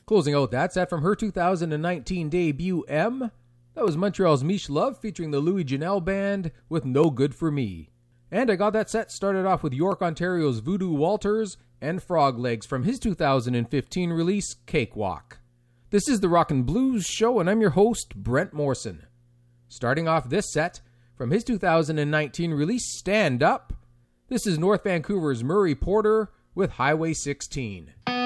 Closing out that set from her 2019 debut, M, that was Montreal's Mish Love featuring the Louis Janelle Band with No Good For Me. And I got that set started off with York, Ontario's Voodoo Walters and Frog Legs from his 2015 release, Cakewalk. This is the Rockin' Blues Show, and I'm your host, Brent Morrison. Starting off this set, from his 2019 release, Stand Up, this is North Vancouver's Murray Porter with Highway 16.